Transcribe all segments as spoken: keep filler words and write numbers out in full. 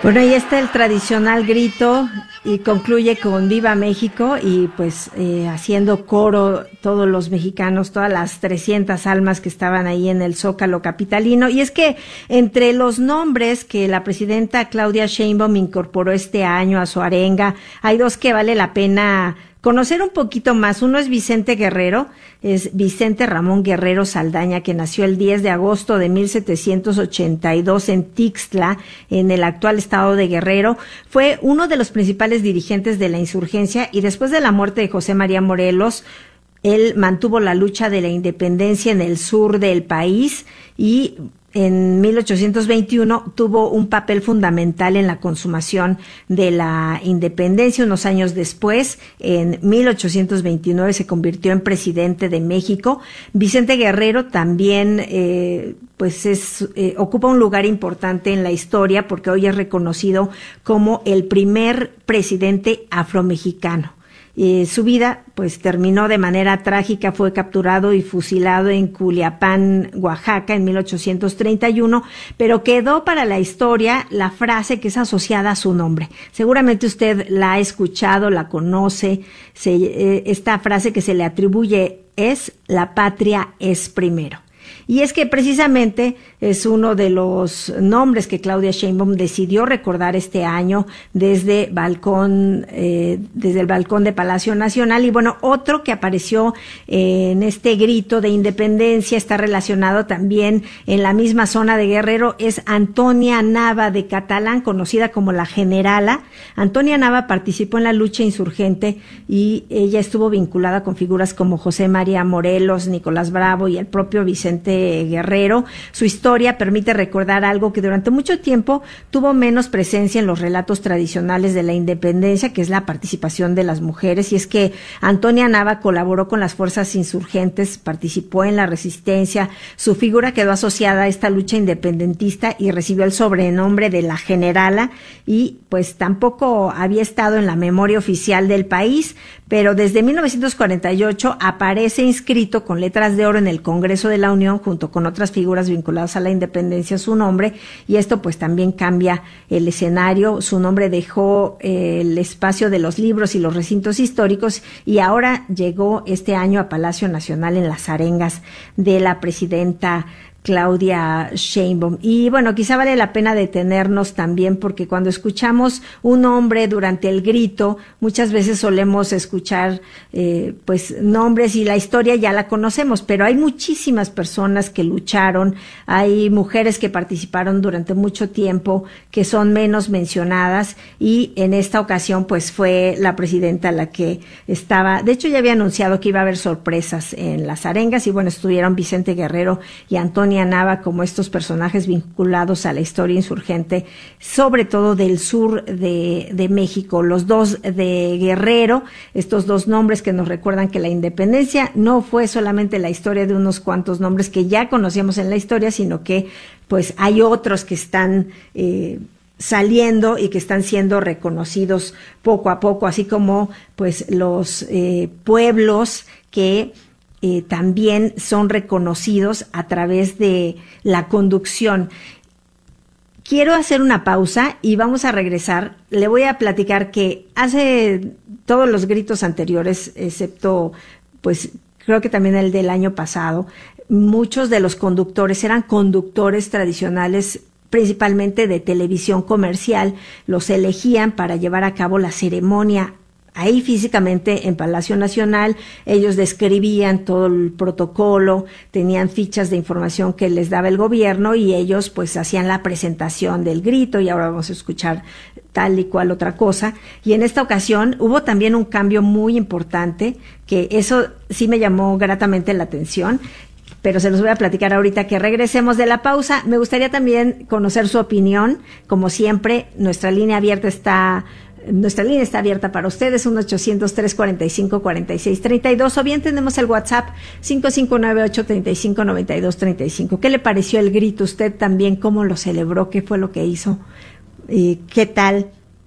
Bueno, ahí está el tradicional grito y concluye con Viva México y pues eh, haciendo coro todos los mexicanos, todas las trescientas almas que estaban ahí en el Zócalo capitalino. Y es que entre los nombres que la presidenta Claudia Sheinbaum incorporó este año a su arenga, hay dos que vale la pena conocer un poquito más. Uno es Vicente Guerrero, es Vicente Ramón Guerrero Saldaña, que nació el diez de agosto de mil setecientos ochenta y dos en Tixtla, en el actual estado de Guerrero. Fue uno de los principales dirigentes de la insurgencia y después de la muerte de José María Morelos, él mantuvo la lucha de la independencia en el sur del país y en mil ochocientos veintiuno tuvo un papel fundamental en la consumación de la independencia. Unos años después, en mil ochocientos veintinueve, se convirtió en presidente de México. Vicente Guerrero también eh, pues es eh, ocupa un lugar importante en la historia porque hoy es reconocido como el primer presidente afromexicano. Eh, su vida pues terminó de manera trágica, fue capturado y fusilado en Culiacán, Oaxaca, en mil ochocientos treinta y uno, pero quedó para la historia la frase que es asociada a su nombre. Seguramente usted la ha escuchado, la conoce, se, eh, esta frase que se le atribuye es: la patria es primero. Y es que precisamente es uno de los nombres que Claudia Sheinbaum decidió recordar este año desde balcón, eh, desde el balcón de Palacio Nacional. Y bueno, otro que apareció eh, en este grito de independencia, está relacionado también en la misma zona de Guerrero, es Antonia Nava de Catalán, conocida como la Generala. Antonia Nava participó en la lucha insurgente y ella estuvo vinculada con figuras como José María Morelos, Nicolás Bravo y el propio Vicente Guerrero. Su historia permite recordar algo que durante mucho tiempo tuvo menos presencia en los relatos tradicionales de la independencia, que es la participación de las mujeres, y es que Antonia Nava colaboró con las fuerzas insurgentes, participó en la resistencia, su figura quedó asociada a esta lucha independentista y recibió el sobrenombre de la Generala, y pues tampoco había estado en la memoria oficial del país, pero desde mil novecientos cuarenta y ocho aparece inscrito con letras de oro en el Congreso de la Unión junto con otras figuras vinculadas a la independencia su nombre, y esto pues también cambia el escenario. Su nombre dejó eh, el espacio de los libros y los recintos históricos y ahora llegó este año a Palacio Nacional en las arengas de la presidenta Claudia Sheinbaum. Y bueno, quizá vale la pena detenernos también porque cuando escuchamos un nombre durante el grito, muchas veces solemos escuchar eh, pues nombres y la historia ya la conocemos, pero hay muchísimas personas que lucharon, hay mujeres que participaron durante mucho tiempo que son menos mencionadas, y en esta ocasión pues fue la presidenta la que estaba, de hecho ya había anunciado que iba a haber sorpresas en las arengas, y bueno, estuvieron Vicente Guerrero y Antonio Nava como estos personajes vinculados a la historia insurgente, sobre todo del sur de, de México. Los dos de Guerrero, estos dos nombres que nos recuerdan que la independencia no fue solamente la historia de unos cuantos nombres que ya conocíamos en la historia, sino que pues hay otros que están eh, saliendo y que están siendo reconocidos poco a poco, así como pues los eh, pueblos que Eh, también son reconocidos a través de la conducción. Quiero hacer una pausa y vamos a regresar. Le voy a platicar que hace todos los gritos anteriores, excepto, pues, creo que también el del año pasado, muchos de los conductores eran conductores tradicionales, principalmente de televisión comercial. Los elegían para llevar a cabo la ceremonia ahí físicamente en Palacio Nacional. Ellos describían todo el protocolo, tenían fichas de información que les daba el gobierno y ellos pues hacían la presentación del grito, y ahora vamos a escuchar tal y cual otra cosa. Y en esta ocasión hubo también un cambio muy importante, que eso sí me llamó gratamente la atención, pero se los voy a platicar ahorita que regresemos de la pausa. Me gustaría también conocer su opinión. Como siempre, nuestra línea abierta está Nuestra línea está abierta para ustedes, uno ochocientos, tres cuarenta y cinco, cuarenta y seis treinta y dos, o bien tenemos el WhatsApp cinco cinco nueve, ocho treinta y cinco, noventa y dos treinta y cinco. ¿Qué le pareció el grito? ¿Usted también cómo lo celebró? ¿Qué fue lo que hizo? ¿Y qué tal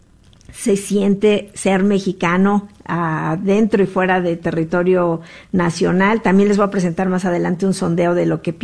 se siente ser mexicano adentro y fuera de territorio nacional? También les voy a presentar más adelante un sondeo de lo que